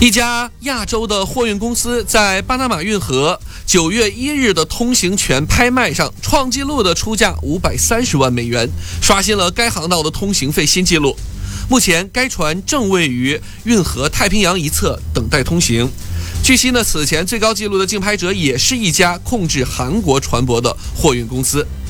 一家亚洲的货运公司在巴拿马运河9月1日的通行权拍卖上创纪录的出价530万美元，刷新了该航道的通行费新纪录。目前该船正位于运河太平洋一侧等待通行。据悉呢，此前最高纪录的竞拍者也是一家控制韩国船舶的货运公司。